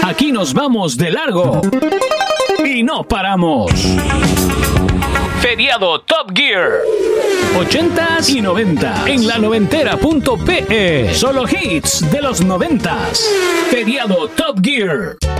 Aquí nos vamos de largo y no paramos. Feriado Top Gear 80s y 90 en la noventera.pe. Solo hits de los 90s. Feriado Top Gear.